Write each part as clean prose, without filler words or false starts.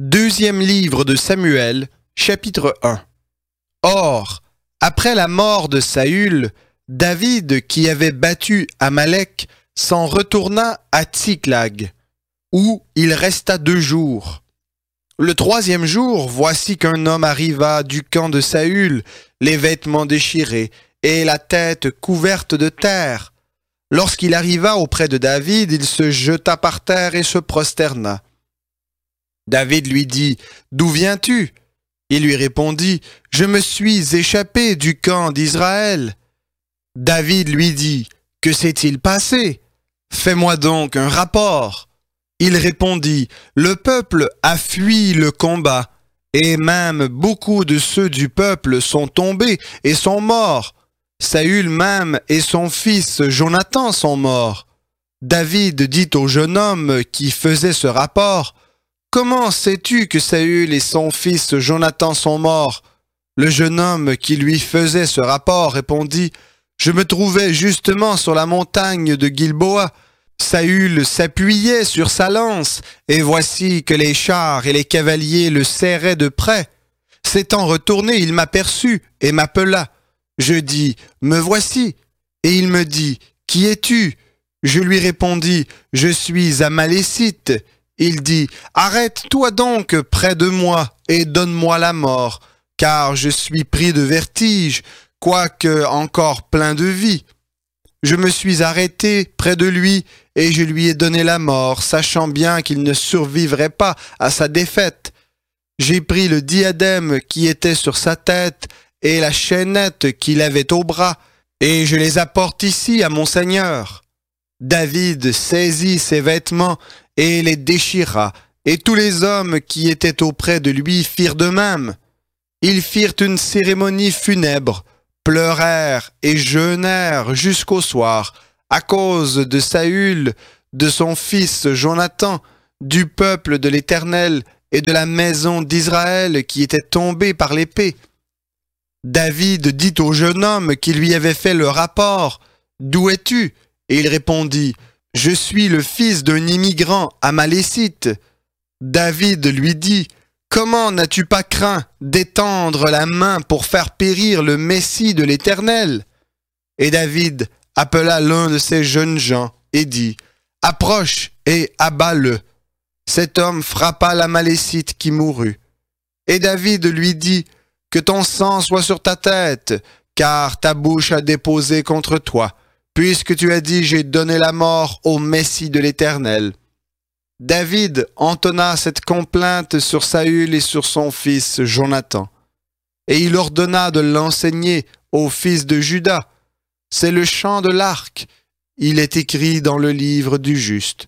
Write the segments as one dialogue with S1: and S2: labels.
S1: Deuxième livre de Samuel, chapitre 1. Or, après la mort de Saül, David, qui avait battu Amalek, s'en retourna à Tsiklag, où il resta 2 jours. Le 3e jour, voici qu'un homme arriva du camp de Saül, les vêtements déchirés et la tête couverte de terre. Lorsqu'il arriva auprès de David, il se jeta par terre et se prosterna. David lui dit, « D'où viens-tu » Il lui répondit, « Je me suis échappé du camp d'Israël. » David lui dit, « Que s'est-il passé ? Fais-moi donc un rapport. » Il répondit, « Le peuple a fui le combat, et même beaucoup de ceux du peuple sont tombés et sont morts. Saül même et son fils Jonathan sont morts. » David dit au jeune homme qui faisait ce rapport, « Comment sais-tu que Saül et son fils Jonathan sont morts ?» Le jeune homme qui lui faisait ce rapport répondit, « Je me trouvais justement sur la montagne de Gilboa. Saül s'appuyait sur sa lance, et voici que les chars et les cavaliers le serraient de près. S'étant retourné, il m'aperçut et m'appela. Je dis, « Me voici. » Et il me dit, « Qui es-tu » Je lui répondis, « Je suis Amalécite. » Il dit, « Arrête-toi donc près de moi et donne-moi la mort, car je suis pris de vertige, quoique encore plein de vie. » Je me suis arrêté près de lui et je lui ai donné la mort, sachant bien qu'il ne survivrait pas à sa défaite. J'ai pris le diadème qui était sur sa tête et la chaînette qu'il avait au bras, et je les apporte ici à mon Seigneur. David saisit ses vêtements et les déchira, et tous les hommes qui étaient auprès de lui firent de même. Ils firent une cérémonie funèbre, pleurèrent et jeûnèrent jusqu'au soir, à cause de Saül, de son fils Jonathan, du peuple de l'Éternel et de la maison d'Israël qui était tombée par l'épée. David dit au jeune homme qui lui avait fait le rapport, « D'où es-tu » Et il répondit, « Je suis le fils d'un immigrant amalécite. » David lui dit, « Comment n'as-tu pas craint d'étendre la main pour faire périr le Messie de l'Éternel » Et David appela l'un de ses jeunes gens et dit, « Approche et abats-le. » Cet homme frappa l'Amalécite qui mourut. Et David lui dit, « Que ton sang soit sur ta tête, car ta bouche a déposé contre toi, puisque tu as dit, j'ai donné la mort au Messie de l'Éternel. » David entonna cette complainte sur Saül et sur son fils Jonathan, et il ordonna de l'enseigner aux fils de Juda. C'est le chant de l'arc. Il est écrit dans le livre du juste.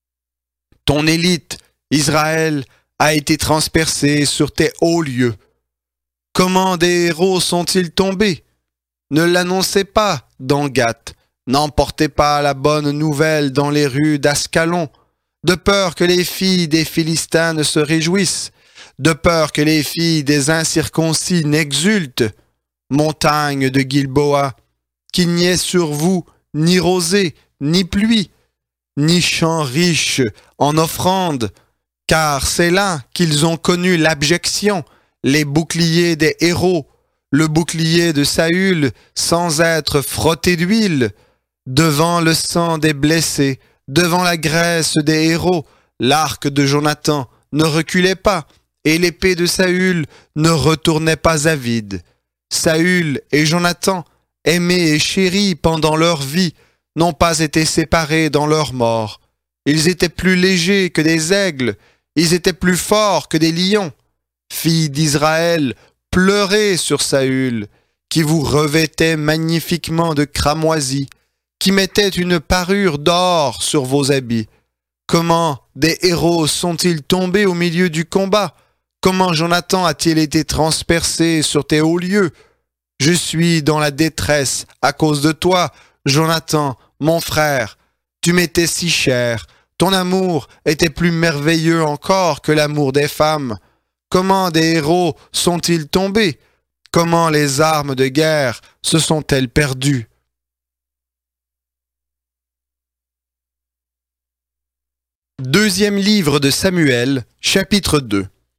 S1: Ton élite, Israël, a été transpercée sur tes hauts lieux. Comment des héros sont-ils tombés? Ne l'annoncez pas dans Gath. N'emportez pas la bonne nouvelle dans les rues d'Ascalon, de peur que les filles des Philistins ne se réjouissent, de peur que les filles des incirconcis n'exultent. Montagne de Gilboa, qu'il n'y ait sur vous ni rosée, ni pluie, ni champs riches en offrandes, car c'est là qu'ils ont connu l'abjection, les boucliers des héros, le bouclier de Saül sans être frotté d'huile, devant le sang des blessés, devant la graisse des héros, l'arc de Jonathan ne reculait pas, et l'épée de Saül ne retournait pas à vide. Saül et Jonathan, aimés et chéris pendant leur vie, n'ont pas été séparés dans leur mort. Ils étaient plus légers que des aigles, ils étaient plus forts que des lions. Filles d'Israël, pleurez sur Saül, qui vous revêtait magnifiquement de cramoisie, qui mettait une parure d'or sur vos habits. Comment des héros sont-ils tombés au milieu du combat? Comment Jonathan a-t-il été transpercé sur tes hauts lieux? Je suis dans la détresse à cause de toi, Jonathan, mon frère. Tu m'étais si cher. Ton amour était plus merveilleux encore que l'amour des femmes. Comment des héros sont-ils tombés? Comment les armes de guerre se sont-elles perdues? Deuxième livre de Samuel, chapitre 2.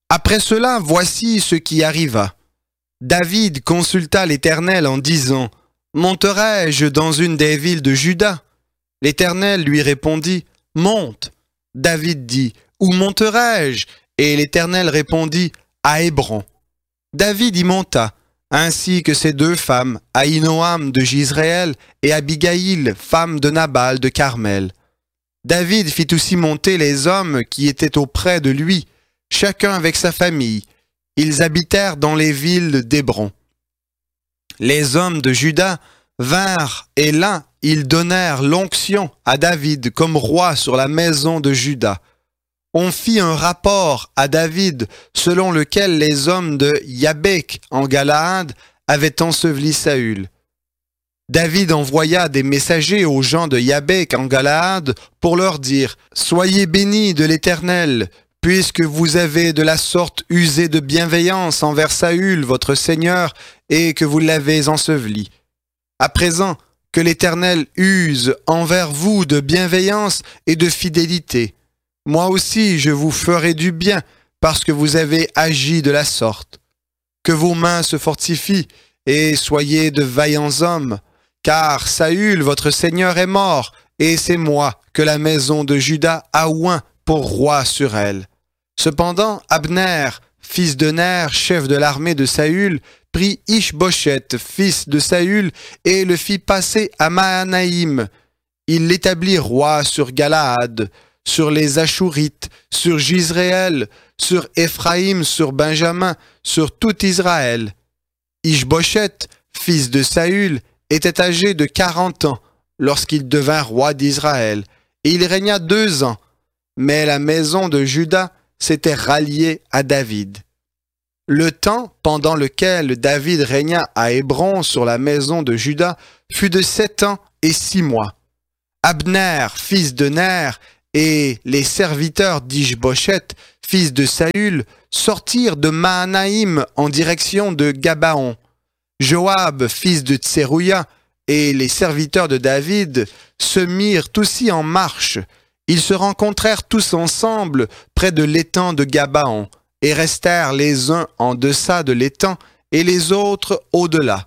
S1: Après cela, voici ce qui arriva. David consulta l'Éternel en disant, « Monterai-je dans une des villes de Juda ?» L'Éternel lui répondit, « Monte. » David dit, « Où monterai-je » Et l'Éternel répondit, « À Hébron. » David y monta, ainsi que ses deux femmes, Ahinoam de Jizréel et Abigaïl, femme de Nabal de Carmel. David fit aussi monter les hommes qui étaient auprès de lui, chacun avec sa famille. Ils habitèrent dans les villes d'Hébron. Les hommes de Juda vinrent, et là, ils donnèrent l'onction à David comme roi sur la maison de Juda. On fit un rapport à David selon lequel les hommes de Yabék en Galaad avaient enseveli Saül. David envoya des messagers aux gens de Yabék en Galaad pour leur dire « Soyez bénis de l'Éternel, puisque vous avez de la sorte usé de bienveillance envers Saül, votre Seigneur, et que vous l'avez enseveli. À présent, que l'Éternel use envers vous de bienveillance et de fidélité. Moi aussi, je vous ferai du bien, parce que vous avez agi de la sorte. Que vos mains se fortifient, et soyez de vaillants hommes, car Saül, votre Seigneur, est mort, et c'est moi que la maison de Juda a oint pour roi sur elle. Cependant, Abner, fils de Ner, chef de l'armée de Saül, prit Ish-Bosheth, fils de Saül, et le fit passer à Mahanaïm. Il l'établit roi sur Galaad, sur les Ashurites, sur Jizréel, sur Éphraïm, sur Benjamin, sur tout Israël. Ish-Bosheth, fils de Saül, était âgé de 40 ans lorsqu'il devint roi d'Israël, et il régna 2 ans. Mais la maison de Juda s'était ralliée à David. Le temps pendant lequel David régna à Hébron sur la maison de Juda fut de 7 ans et 6 mois. Abner, fils de Ner, et les serviteurs d'Ish-Bosheth, fils de Saül, sortirent de Mahanaïm en direction de Gabaon. Joab, fils de Tserouïa, et les serviteurs de David se mirent aussi en marche. Ils se rencontrèrent tous ensemble près de l'étang de Gabaon, et restèrent les uns en deçà de l'étang et les autres au-delà.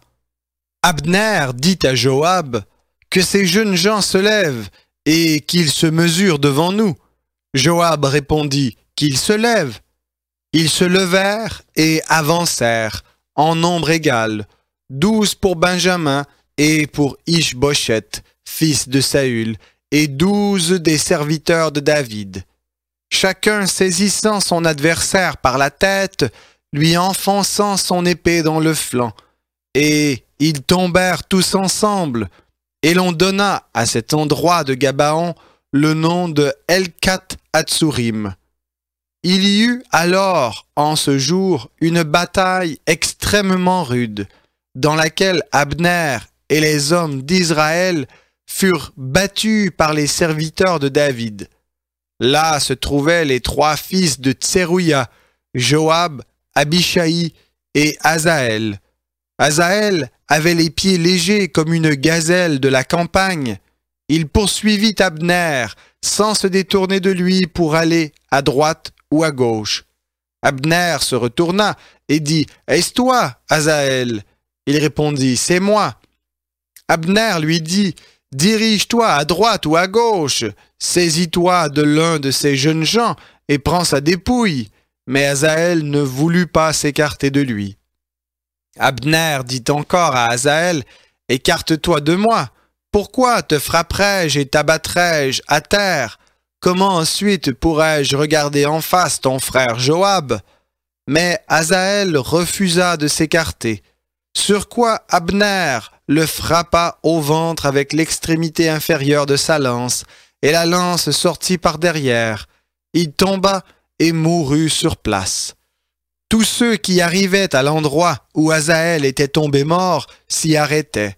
S1: Abner dit à Joab, « Que ces jeunes gens se lèvent et qu'ils se mesurent devant nous. » Joab répondit, « Qu'ils se lèvent. » Ils se levèrent et avancèrent, en nombre égal, 12 pour Benjamin et pour Ish-Bosheth, fils de Saül, et 12 des serviteurs de David. Chacun saisissant son adversaire par la tête, lui enfonçant son épée dans le flanc. Et ils tombèrent tous ensemble, et l'on donna à cet endroit de Gabaon le nom de Helkat Hatsurim. Il y eut alors, en ce jour, une bataille extrêmement rude, dans laquelle Abner et les hommes d'Israël furent battus par les serviteurs de David. Là se trouvaient les 3 fils de Tserouïa, Joab, Abishai et Asaël. Asaël avait les pieds légers comme une gazelle de la campagne. Il poursuivit Abner sans se détourner de lui pour aller à droite ou à gauche. Abner se retourna et dit « Est-ce toi, Asaël ?» Il répondit « C'est moi. » Abner lui dit « Dirige-toi à droite ou à gauche, saisis-toi de l'un de ces jeunes gens et prends sa dépouille. » Mais Asaël ne voulut pas s'écarter de lui. Abner dit encore à Asaël « Écarte-toi de moi. Pourquoi te frapperais-je et t'abattrais-je à terre? Comment ensuite pourrais-je regarder en face ton frère Joab ?» Mais Asaël refusa de s'écarter. Sur quoi Abner le frappa au ventre avec l'extrémité inférieure de sa lance, et la lance sortit par derrière. Il tomba et mourut sur place. Tous ceux qui arrivaient à l'endroit où Asaël était tombé mort s'y arrêtaient.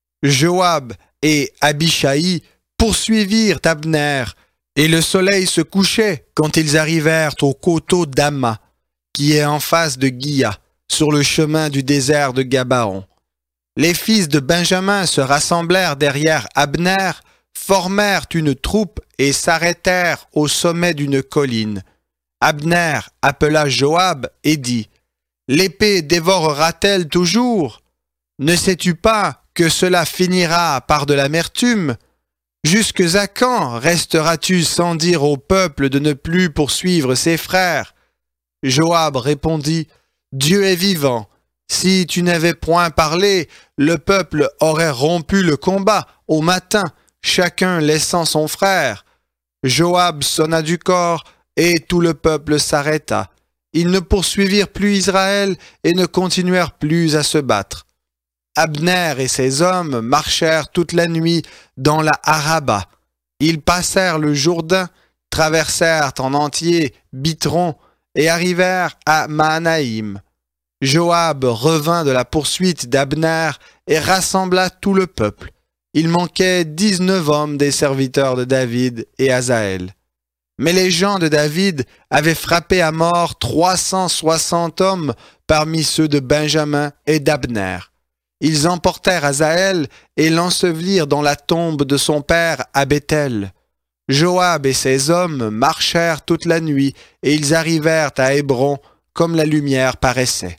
S1: Joab et Abishai poursuivirent Abner, et le soleil se couchait quand ils arrivèrent au coteau d'Ama, qui est en face de Guia, sur le chemin du désert de Gabaon. Les fils de Benjamin se rassemblèrent derrière Abner, formèrent une troupe et s'arrêtèrent au sommet d'une colline. Abner appela Joab et dit « L'épée dévorera-t-elle toujours? Ne sais-tu pas que cela finira par de l'amertume? Jusque à quand resteras-tu sans dire au peuple de ne plus poursuivre ses frères ?» Joab répondit « Dieu est vivant. Si tu n'avais point parlé, le peuple aurait rompu le combat au matin, chacun laissant son frère. » Joab sonna du cor et tout le peuple s'arrêta. Ils ne poursuivirent plus Israël et ne continuèrent plus à se battre. Abner et ses hommes marchèrent toute la nuit dans la Araba. Ils passèrent le Jourdain, traversèrent en entier Bitron et arrivèrent à Mahanaïm. Joab revint de la poursuite d'Abner et rassembla tout le peuple. Il manquait 19 hommes des serviteurs de David et Asaël. Mais les gens de David avaient frappé à mort 360 hommes parmi ceux de Benjamin et d'Abner. Ils emportèrent Asaël et l'ensevelirent dans la tombe de son père à Béthel. Joab et ses hommes marchèrent toute la nuit et ils arrivèrent à Hébron comme la lumière paraissait.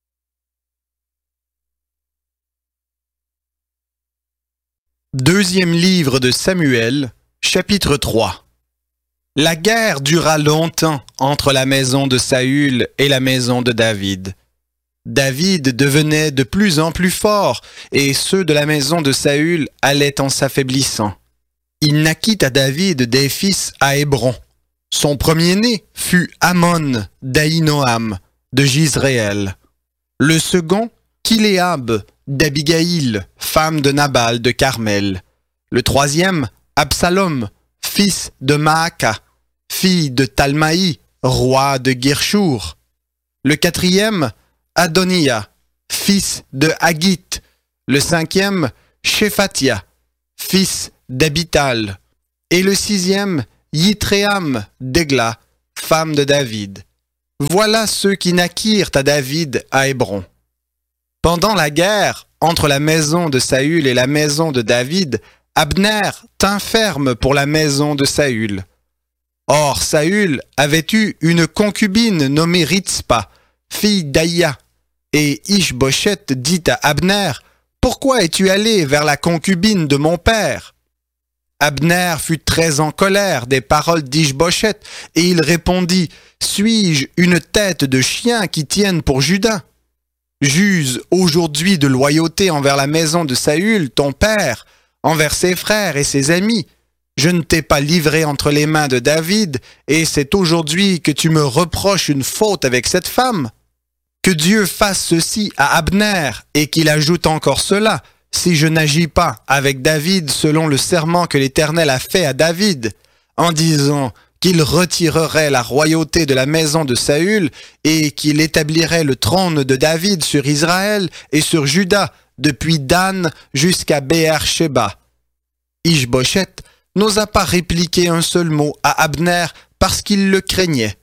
S1: Deuxième livre de Samuel, chapitre 3. La guerre dura longtemps entre la maison de Saül et la maison de David. David devenait de plus en plus fort, et ceux de la maison de Saül allaient en s'affaiblissant. Il naquit à David des fils à Hébron. Son premier-né fut Amon d'Ahinoam, de Jizréel. Le second, Kiléab, d'Abigaïl, femme de Nabal de Carmel. Le troisième, Absalom, fils de Maaka, fille de Talmaï, roi de Guerchour. Le quatrième, Adonia, fils de Haggith. Le cinquième, Shephatia, fils d'Abital. Et le sixième, Yitréam d'Egla, femme de David. Voilà ceux qui naquirent à David à Hébron. Pendant la guerre entre la maison de Saül et la maison de David, Abner tint ferme pour la maison de Saül. Or Saül avait eu une concubine nommée Ritzpa, fille d'Aïa, et Ish-Boshet dit à Abner « Pourquoi es-tu allé vers la concubine de mon père ?» Abner fut très en colère des paroles d'Ish-Boshet, et il répondit « Suis-je une tête de chien qui tienne pour Juda ? J'use aujourd'hui de loyauté envers la maison de Saül, ton père, envers ses frères et ses amis. Je ne t'ai pas livré entre les mains de David, et c'est aujourd'hui que tu me reproches une faute avec cette femme. Que Dieu fasse ceci à Abner, et qu'il ajoute encore cela, si je n'agis pas avec David selon le serment que l'Éternel a fait à David, en disant qu'il retirerait la royauté de la maison de Saül et qu'il établirait le trône de David sur Israël et sur Juda, depuis Dan jusqu'à Béer-Shéba. Ish-Boshet n'osa pas répliquer un seul mot à Abner parce qu'il le craignait.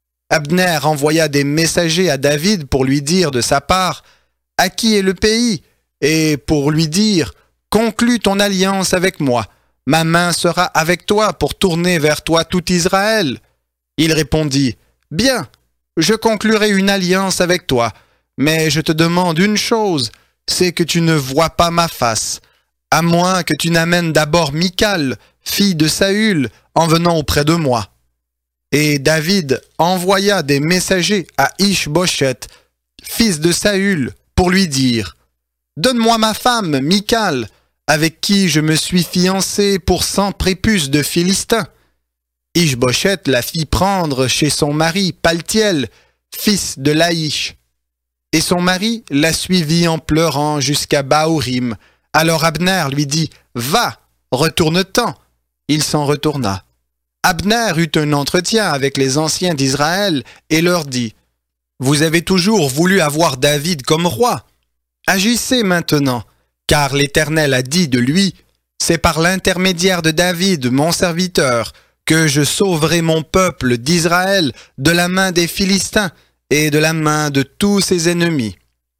S1: Abner envoya des messagers à David pour lui dire de sa part « À qui est le pays ?» et pour lui dire « Conclus ton alliance avec moi. Ma main sera avec toi pour tourner vers toi tout Israël. » Il répondit « Bien, je conclurai une alliance avec toi, mais je te demande une chose, c'est que tu ne vois pas ma face, à moins que tu n'amènes d'abord Michal, fille de Saül, en venant auprès de moi. » Et David envoya des messagers à Ish-Boshet, fils de Saül, pour lui dire « Donne-moi ma femme, Michal, avec qui je me suis fiancé pour 100 prépuces de Philistins. » Ish-Boshet la fit prendre chez son mari Paltiel, fils de Laïch. Et son mari la suivit en pleurant jusqu'à Bahurim. Alors Abner lui dit « Va, retourne-t'en. » Il s'en retourna. Abner eut un entretien avec les anciens d'Israël et leur dit « Vous avez toujours voulu avoir David comme roi. Agissez maintenant. Car l'Éternel a dit de lui, c'est par l'intermédiaire de David, mon serviteur, que je sauverai mon peuple d'Israël de la main des Philistins et de la main de tous ses ennemis. »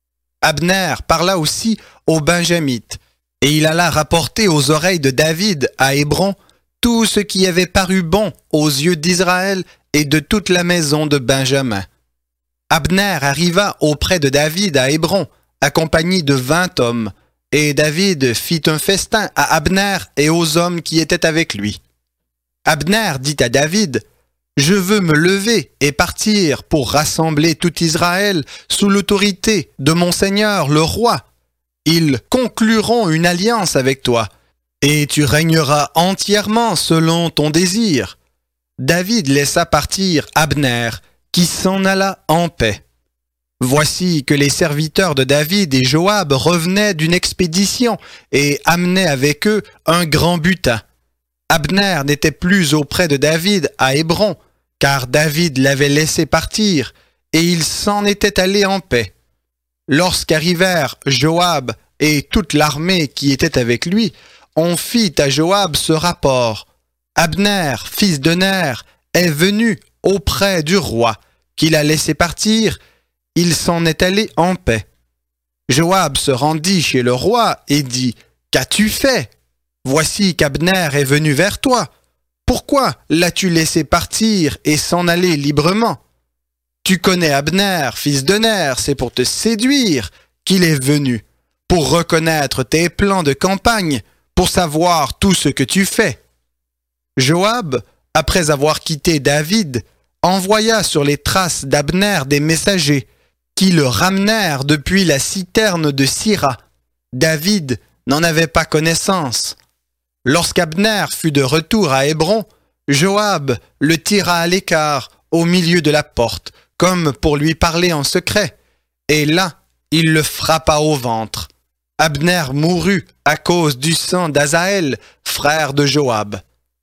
S1: Abner parla aussi aux Benjamites, et il alla rapporter aux oreilles de David à Hébron tout ce qui avait paru bon aux yeux d'Israël et de toute la maison de Benjamin. Abner arriva auprès de David à Hébron, accompagné de 20 hommes, et David fit un festin à Abner et aux hommes qui étaient avec lui. Abner dit à David, « Je veux me lever et partir pour rassembler tout Israël sous l'autorité de mon Seigneur le roi. Ils concluront une alliance avec toi, et tu régneras entièrement selon ton désir. » David laissa partir Abner, qui s'en alla en paix. Voici que les serviteurs de David et Joab revenaient d'une expédition et amenaient avec eux un grand butin. Abner n'était plus auprès de David à Hébron, car David l'avait laissé partir, et il s'en était allé en paix. Lorsqu'arrivèrent Joab et toute l'armée qui était avec lui, on fit à Joab ce rapport. Abner, fils de Ner, est venu auprès du roi, qui l'a laissé partir, il s'en est allé en paix. Joab se rendit chez le roi et dit, « Qu'as-tu fait? Voici qu'Abner est venu vers toi. Pourquoi l'as-tu laissé partir et s'en aller librement? Tu connais Abner, fils de Ner, c'est pour te séduire qu'il est venu, pour reconnaître tes plans de campagne, pour savoir tout ce que tu fais. » Joab, après avoir quitté David, envoya sur les traces d'Abner des messagers, qui le ramenèrent depuis la citerne de Sira. David n'en avait pas connaissance. Lorsqu'Abner fut de retour à Hébron, Joab le tira à l'écart, au milieu de la porte, comme pour lui parler en secret, et là, il le frappa au ventre. Abner mourut à cause du sang d'Asaël, frère de Joab.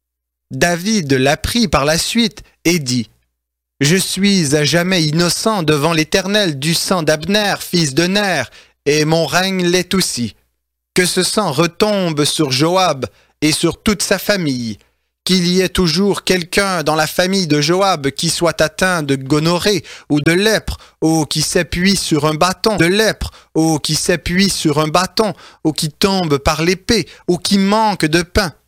S1: David l'apprit par la suite et dit, « Je suis à jamais innocent devant l'Éternel du sang d'Abner, fils de Ner, et mon règne l'est aussi. Que ce sang retombe sur Joab et sur toute sa famille, qu'il y ait toujours quelqu'un dans la famille de Joab qui soit atteint de gonorrhée ou de lèpre, ou qui s'appuie sur un bâton de lèpre, ou qui s'appuie sur un bâton, ou qui tombe par l'épée, ou qui manque de pain.